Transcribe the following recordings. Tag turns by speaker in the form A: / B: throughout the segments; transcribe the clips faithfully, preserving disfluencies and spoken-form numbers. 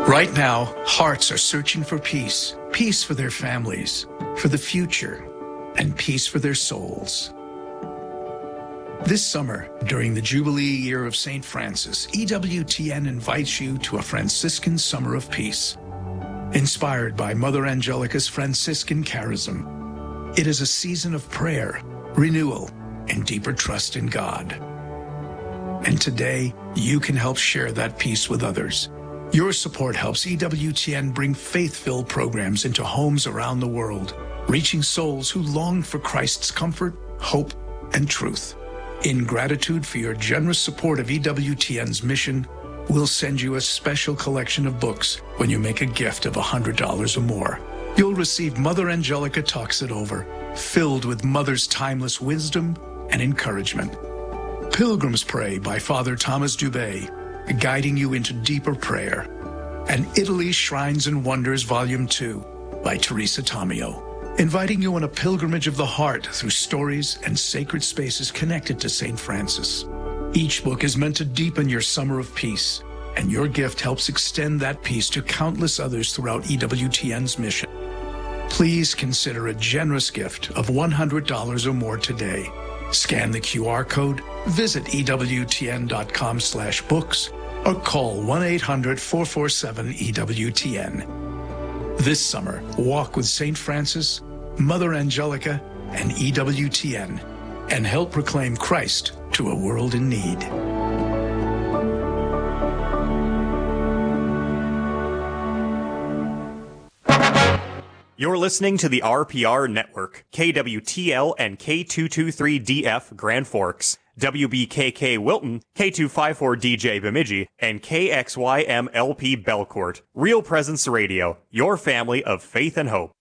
A: Right now, hearts are searching for peace. Peace for their families, for the future, and peace for their souls. This summer, during the Jubilee year of Saint Francis, E W T N invites you to a Franciscan Summer of Peace. Inspired by Mother Angelica's Franciscan charism, it is a season of prayer, renewal, and deeper trust in God. And today, you can help share that peace with others. Your support helps E W T N bring faith-filled programs into homes around the world, reaching souls who long for Christ's comfort, hope, and truth. In gratitude for your generous support of E W T N's mission, we'll send you a special collection of books when you make a gift of one hundred dollars or more. You'll receive Mother Angelica Talks It Over, filled with Mother's timeless wisdom and encouragement. Pilgrim's Pray by Father Thomas Dubay, guiding you into deeper prayer. And Italy's Shrines and Wonders Volume two by Teresa Tomeo, inviting you on a pilgrimage of the heart through stories and sacred spaces connected to Saint Francis. Each book is meant to deepen your summer of peace, and your gift helps extend that peace to countless others throughout E W T N's mission. Please consider a generous gift of one hundred dollars or more today. Scan the Q R code, visit E W T N dot com slash books, or call one eight hundred, four four seven, E W T N. This summer, walk with Saint Francis, Mother Angelica, and E W T N, and help proclaim Christ to a world in need.
B: You're listening to the R P R Network, K W T L and K two twenty-three D F Grand Forks, W B K K Wilton, K two fifty-four D J Bemidji, and K X Y M L P Belcourt. Real Presence Radio, your family of faith and hope.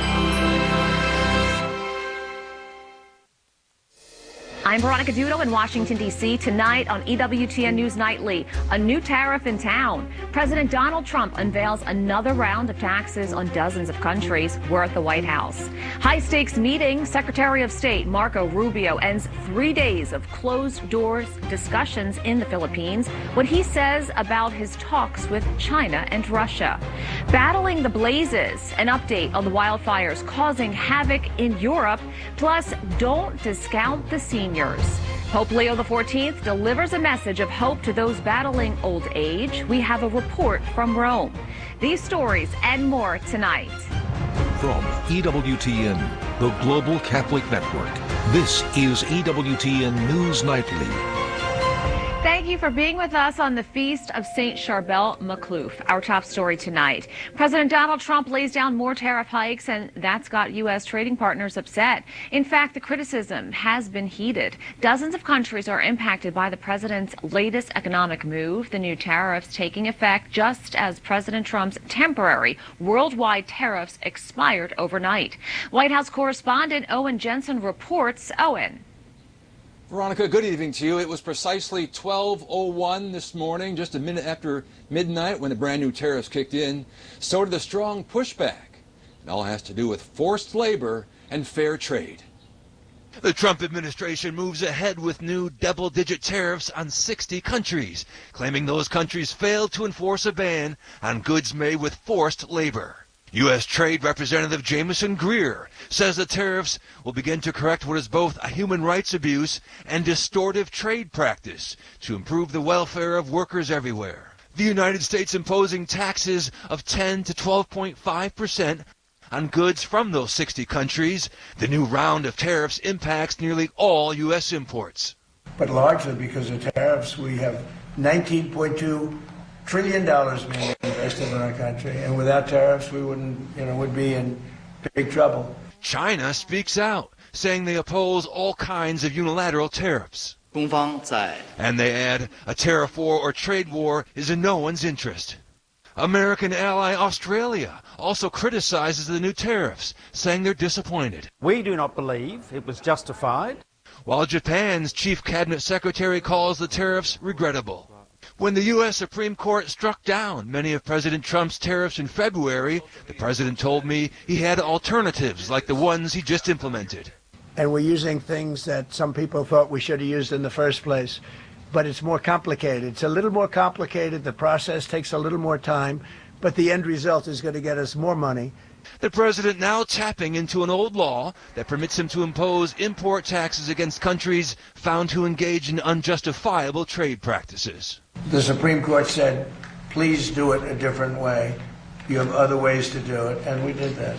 C: I'm Veronica Dudo in Washington, D C Tonight on E W T N News Nightly, a new tariff in town. President Donald Trump unveils another round of taxes on dozens of countries. We're at the White House. High-stakes meeting. Secretary of State Marco Rubio ends three days of closed-doors discussions in the Philippines. What he says about his talks with China and Russia. Battling the blazes. An update on the wildfires causing havoc in Europe. Plus, don't discount the seniors. Pope Leo the fourteenth delivers a message of hope to those battling old age. We have a report from Rome. These stories and more tonight.
D: From E W T N, the Global Catholic Network, this is E W T N News Nightly.
C: Thank you for being with us on the feast of Saint Charbel Macluf. Our top story tonight. President Donald Trump lays down more tariff hikes, and that's got U S trading partners upset. In fact, the criticism has been heated. Dozens of countries are impacted by the president's latest economic move, the new tariffs taking effect just as President Trump's temporary worldwide tariffs expired overnight. White House correspondent Owen Jensen reports. Owen.
E: Veronica, good evening to you. It was precisely twelve oh one this morning, just a minute after midnight, when the brand new tariffs kicked in. So did the strong pushback. It all has to do with forced labor and fair trade.
F: The Trump administration moves ahead with new double-digit tariffs on sixty countries, claiming those countries failed to enforce a ban on goods made with forced labor. U S Trade Representative Jameson Greer says the tariffs will begin to correct what is both a human rights abuse and distortive trade practice to improve the welfare of workers everywhere. The United States imposing taxes of ten to twelve point five percent on goods from those sixty countries. The new round of tariffs impacts nearly all U S imports.
G: But largely because of tariffs, we have nineteen point two trillion dollars being invested in our country, and without tariffs, we wouldn't, you know, would be in big trouble.
F: China speaks out, saying they oppose all kinds of unilateral tariffs. And they add, a tariff war or trade war is in no one's interest. American ally Australia also criticizes the new tariffs, saying they're disappointed.
H: We do not believe it was justified.
F: While Japan's chief cabinet secretary calls the tariffs regrettable. When the U S Supreme Court struck down many of President Trump's tariffs in February, the president told me he had alternatives like the ones he just implemented.
G: And we're using things that some people thought we should have used in the first place. But it's more complicated. It's a little more complicated. The process takes a little more time. but the end result is going to get us more money.
F: The president now tapping into an old law that permits him to impose import taxes against countries found to engage in unjustifiable trade practices.
G: The Supreme Court said, please do it a different way. You have other ways to do it, and we did that.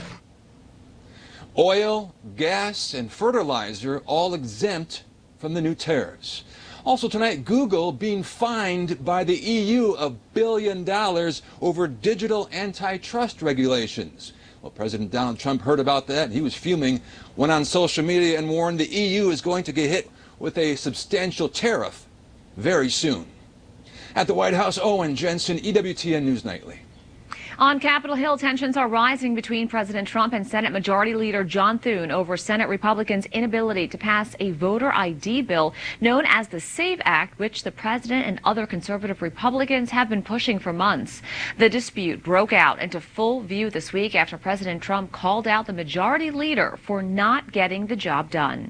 E: Oil, gas, and fertilizer all exempt from the new tariffs. Also tonight, Google being fined by the E U a billion dollars over digital antitrust regulations. Well, President Donald Trump heard about that, and he was fuming, went on social media and warned the E U is going to get hit with a substantial tariff very soon. At the White House, Owen Jensen, E W T N News Nightly.
C: On Capitol Hill, tensions are rising between President Trump and Senate Majority Leader John Thune over Senate Republicans' inability to pass a voter I D bill known as the SAVE Act, which the president and other conservative Republicans have been pushing for months. The dispute broke out into full view this week after President Trump called out the Majority Leader for not getting the job done.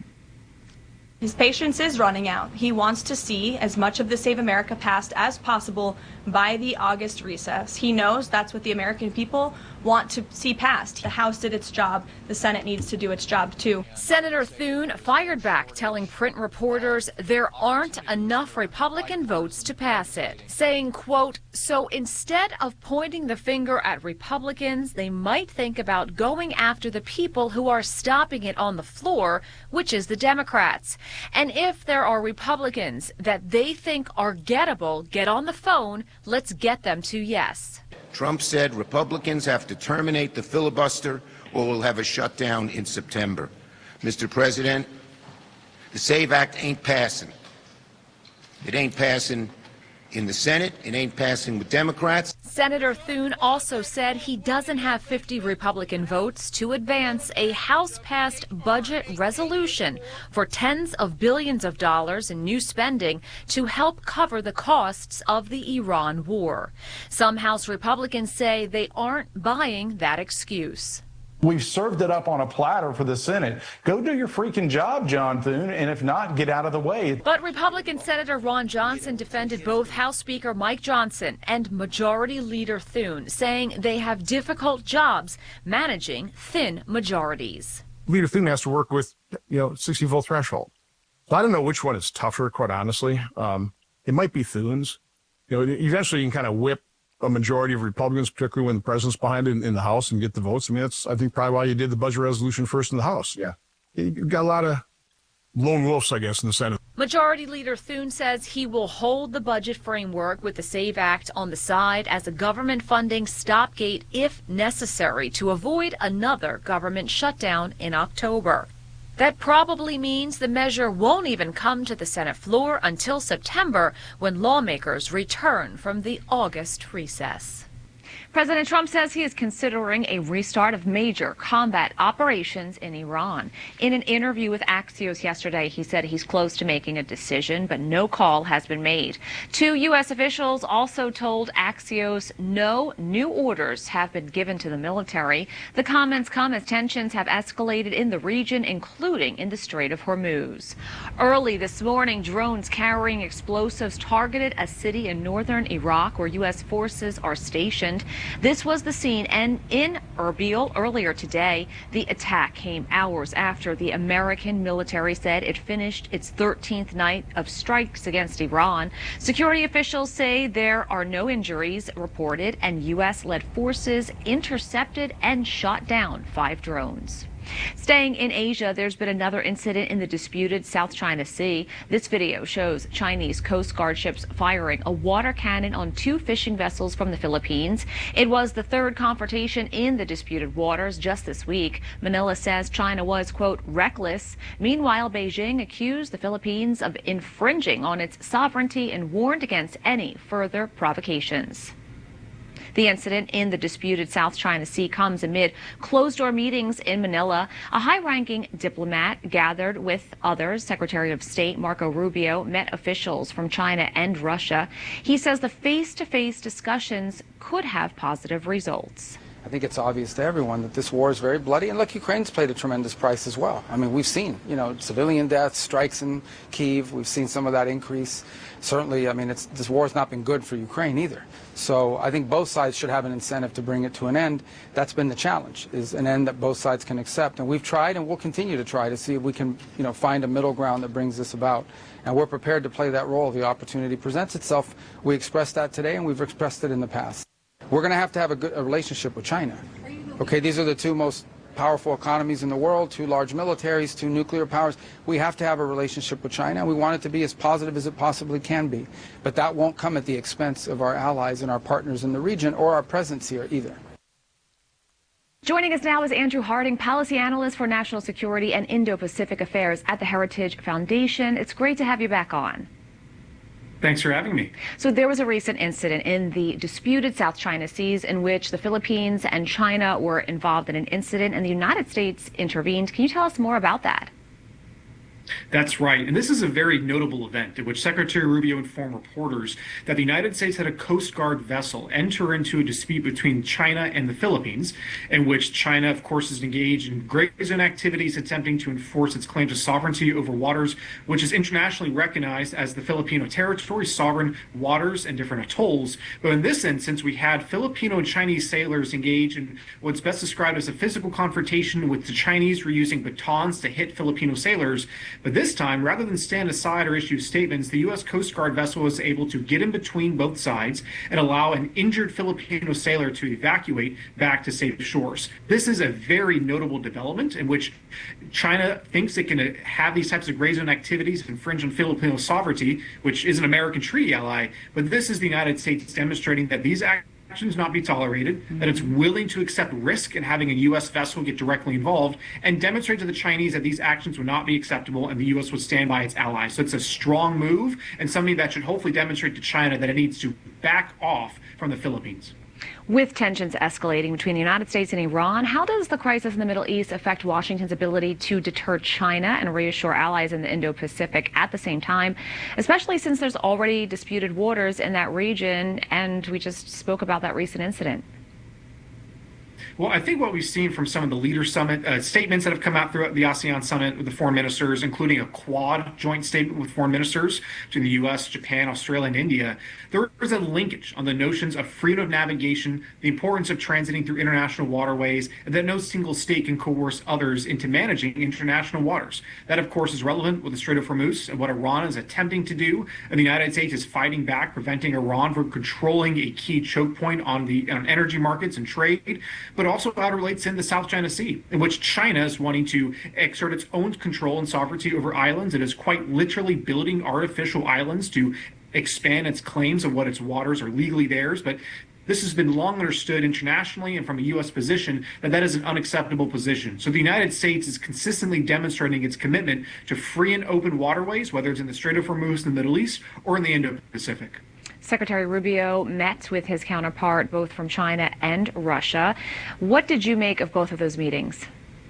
I: His patience is running out. He wants to see as much of the Save America passed as possible by the August recess. He knows that's what the American people want to see passed. The House did its job. The Senate needs to do its job, too.
C: Senator Thune fired back, telling print reporters there aren't enough Republican votes to pass it, saying, quote, so instead of pointing the finger at Republicans, they might think about going after the people who are stopping it on the floor, which is the Democrats. And if there are Republicans that they think are gettable, get on the phone. Let's get them to yes.
J: Trump said Republicans have to terminate the filibuster or we'll have a shutdown in September. Mister President, the SAVE Act ain't passing. It ain't passing in the Senate. It ain't passing with Democrats.
C: Senator Thune also said he doesn't have fifty Republican votes to advance a House-passed budget resolution for tens of billions of dollars in new spending to help cover the costs of the Iran war. Some House Republicans say they aren't buying that excuse.
K: We've served it up on a platter for the Senate. Go do your freaking job, John Thune, and if not, get out of the way.
C: But Republican Senator Ron Johnson defended both House Speaker Mike Johnson and Majority Leader Thune, saying they have difficult jobs managing thin majorities.
L: Leader Thune has to work with, you know, sixty vote threshold. So I don't know which one is tougher, quite honestly. Um, it might be Thune's. You know, eventually you can kind of whip a majority of Republicans, particularly when the president's behind it in, in the House, and get the votes. I mean, that's, I think, probably why you did the budget resolution first in the House. Yeah. You've got a lot of lone wolves, I guess, in the Senate.
C: Majority Leader Thune says he will hold the budget framework with the SAVE Act on the side as a government funding stopgate if necessary to avoid another government shutdown in October. That probably means the measure won't even come to the Senate floor until September, when lawmakers return from the August recess. President Trump says he is considering a restart of major combat operations in Iran. In an interview with Axios yesterday, he said he's close to making a decision, but no call has been made. Two U S officials also told Axios no new orders have been given to the military. The comments come as tensions have escalated in the region, including in the Strait of Hormuz. Early this morning, drones carrying explosives targeted a city in northern Iraq where U S forces are stationed. This was the scene and in Erbil earlier today. The attack came hours after the American military said it finished its thirteenth night of strikes against Iran. Security officials say there are no injuries reported, and U S-led forces intercepted and shot down five drones. Staying in Asia, there's been another incident in the disputed South China Sea. This video shows Chinese Coast Guard ships firing a water cannon on two fishing vessels from the Philippines. It was the third confrontation in the disputed waters just this week. Manila says China was, quote, reckless. Meanwhile, Beijing accused the Philippines of infringing on its sovereignty and warned against any further provocations. The incident in the disputed South China Sea comes amid closed-door meetings in Manila. A high-ranking diplomat gathered with others. Secretary of State Marco Rubio met officials from China and Russia. He says the face-to-face discussions could have positive results.
M: I think it's obvious to everyone that this war is very bloody. And look, Ukraine's paid a tremendous price as well. I mean, we've seen, you know, civilian deaths, strikes in Kyiv. We've seen some of that increase. Certainly, I mean, it's, this war has not been good for Ukraine either. So I think both sides should have an incentive to bring it to an end. That's been the challenge, is an end that both sides can accept. And we've tried and we'll continue to try to see if we can, you know, find a middle ground that brings this about. And we're prepared to play that role if the opportunity presents itself. We expressed that today and we've expressed it in the past. We're going to have to have a good a relationship with China. Okay, these are the two most powerful economies in the world, two large militaries, two nuclear powers. We have to have a relationship with China, and we want it to be as positive as it possibly can be. But that won't come at the expense of our allies and our partners in the region or our presence here either.
C: Joining us now is Andrew Harding, policy analyst for national security and Indo-Pacific affairs at the Heritage Foundation. It's great to have you back on.
N: Thanks for having me.
C: So there was a recent incident in the disputed South China Seas in which the Philippines and China were involved in an incident and the United States intervened. Can you tell us more about that?
N: That's right. And this is a very notable event in which Secretary Rubio informed reporters that the United States had a Coast Guard vessel enter into a dispute between China and the Philippines, in which China, of course, is engaged in gray zone activities attempting to enforce its claim to sovereignty over waters, which is internationally recognized as the Filipino territory, sovereign waters, and different atolls. But in this instance, we had Filipino and Chinese sailors engage in what's best described as a physical confrontation, with the Chinese were using batons to hit Filipino sailors. But this time, rather than stand aside or issue statements, the U S Coast Guard vessel was able to get in between both sides and allow an injured Filipino sailor to evacuate back to safe shores. This is a very notable development in which China thinks it can have these types of gray zone activities infringe on Filipino sovereignty, which is an American treaty ally. But this is the United States demonstrating that these actions actions not be tolerated, that it's willing to accept risk in having a U S vessel get directly involved, and demonstrate to the Chinese that these actions would not be acceptable and the U S would stand by its allies. So it's a strong move and something that should hopefully demonstrate to China that it needs to back off from the Philippines.
C: With tensions escalating between the United States and Iran, how does the crisis in the Middle East affect Washington's ability to deter China and reassure allies in the Indo-Pacific at the same time, especially since there's already disputed waters in that region, and we just spoke about that recent incident?
N: Well, I think what we've seen from some of the leader summit uh, statements that have come out throughout the ASEAN summit with the foreign ministers, including a quad joint statement with foreign ministers between the U S, Japan, Australia, and India, there is a linkage on the notions of freedom of navigation, the importance of transiting through international waterways, and that no single state can coerce others into managing international waters. That, of course, is relevant with the Strait of Hormuz and what Iran is attempting to do. And the United States is fighting back, preventing Iran from controlling a key choke point on the on energy markets and trade, but also how it relates in the South China Sea, in which China is wanting to exert its own control and sovereignty over islands. It is quite literally building artificial islands to expand its claims of what its waters are legally theirs. But this has been long understood internationally and from a U S position that that is an unacceptable position. So the United States is consistently demonstrating its commitment to free and open waterways, whether it's in the Strait of Hormuz in the Middle East or in the Indo-Pacific.
C: Secretary Rubio met with his counterpart both from China and Russia. What did you make of both of those meetings?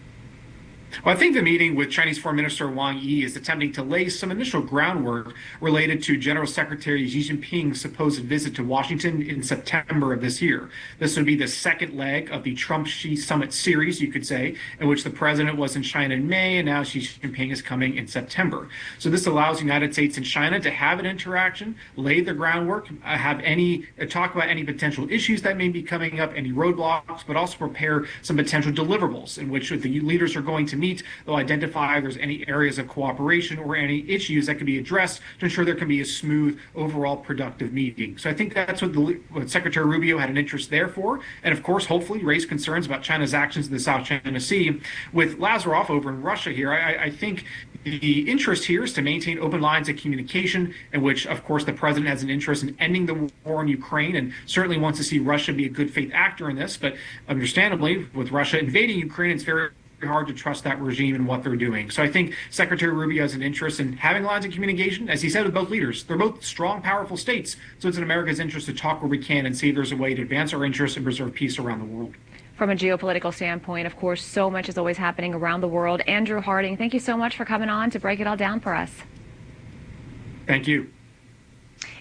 N: Well, I think the meeting with Chinese Foreign Minister Wang Yi is attempting to lay some initial groundwork related to General Secretary Xi Jinping's supposed visit to Washington in September of this year. This would be the second leg of the Trump-Xi summit series, you could say, in which the president was in China in May, and now Xi Jinping is coming in September. So this allows the United States and China to have an interaction, lay the groundwork, uh, have any uh, talk about any potential issues that may be coming up, any roadblocks, but also prepare some potential deliverables in which the leaders are going to meet. They'll identify if there's any areas of cooperation or any issues that can be addressed to ensure there can be a smooth, overall productive meeting. So I think that's what, the, what Secretary Rubio had an interest there for. And of course, hopefully raise concerns about China's actions in the South China Sea. With Lazaroff over in Russia here, I, I think the interest here is to maintain open lines of communication, in which, of course, the president has an interest in ending the war in Ukraine and certainly wants to see Russia be a good faith actor in this. But understandably, with Russia invading Ukraine, it's very hard to trust that regime and what they're doing. So I think Secretary Rubio has an interest in having lines of communication, as he said with both leaders. They're both strong, powerful states, so it's in America's interest to talk where we can and see if there's a way to advance our interests and preserve peace around the world.
C: From a geopolitical standpoint, of course, so much is always happening around the world. Andrew Harding, thank you so much for coming on to break it all down for us.
N: Thank you.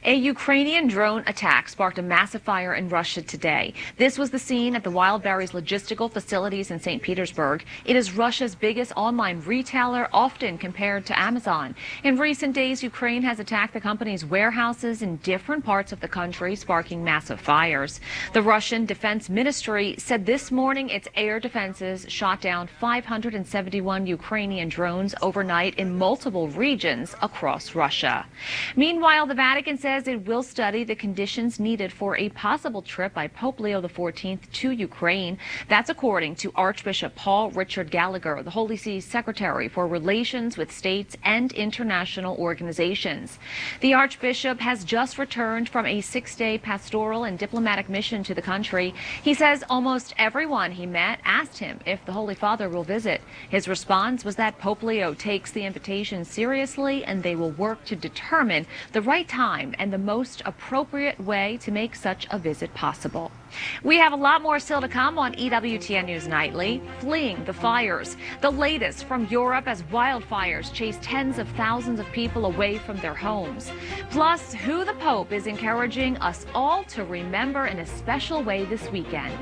C: A Ukrainian drone attack sparked a massive fire in Russia today. This was the scene at the Wildberries logistical facilities in Saint Petersburg. It is Russia's biggest online retailer, often compared to Amazon. In recent days, Ukraine has attacked the company's warehouses in different parts of the country, sparking massive fires. The Russian Defense Ministry said this morning its air defenses shot down five hundred seventy-one Ukrainian drones overnight in multiple regions across Russia. Meanwhile, the Vatican says it will study the conditions needed for a possible trip by Pope Leo the fourteenth to Ukraine. That's according to Archbishop Paul Richard Gallagher, the Holy See's Secretary for Relations with States and International Organizations. The Archbishop has just returned from a six-day pastoral and diplomatic mission to the country. He says almost everyone he met asked him if the Holy Father will visit. His response was that Pope Leo takes the invitation seriously and they will work to determine the right time and the most appropriate way to make such a visit possible. We have a lot more still to come on E W T N News Nightly. Fleeing the fires. The latest from Europe as wildfires chase tens of thousands of people away from their homes. Plus, who the Pope is encouraging us all to remember in a special way this weekend.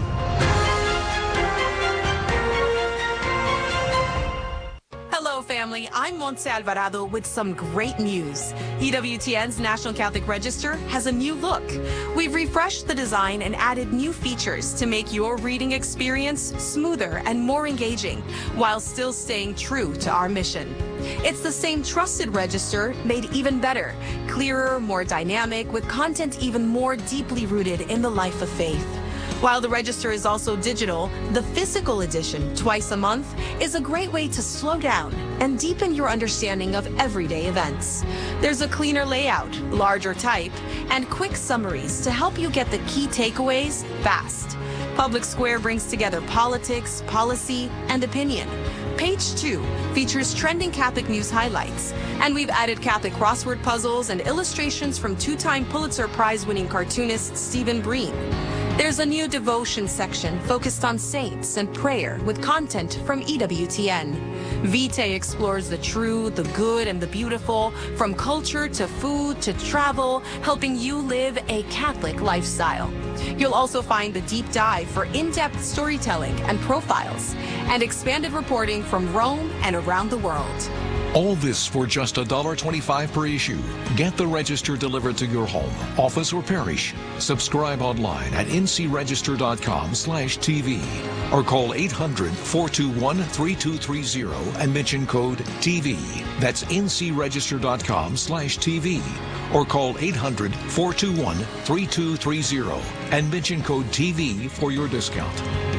O: Hello, family. I'm Montse Alvarado with some great news. E W T N's National Catholic Register has a new look. We've refreshed the design and added new features to make your reading experience smoother and more engaging, while still staying true to our mission. It's the same trusted register, made even better, clearer, more dynamic, with content even more deeply rooted in the life of faith. While the register is also digital, the physical edition, twice a month, is a great way to slow down and deepen your understanding of everyday events. There's a cleaner layout, larger type, and quick summaries to help you get the key takeaways fast. Public Square brings together politics, policy, and opinion. Page two features trending Catholic news highlights, and we've added Catholic crossword puzzles and illustrations from two-time Pulitzer Prize-winning cartoonist Stephen Breen. There's a new devotion section focused on saints and prayer with content from E W T N. Vitae explores the true, the good, and the beautiful, from culture to food to travel, helping you live a Catholic lifestyle. You'll also find the deep dive for in-depth storytelling and profiles, and expanded reporting from Rome and around the world.
D: All this for just one dollar twenty-five per issue. Get the register delivered to your home, office, or parish. Subscribe online at n c register dot com slash t v or call eight hundred, four two one, three two three zero and mention code T V. That's n c register dot com slash t v or call eight hundred, four two one, three two three zero and mention code T V for your discount.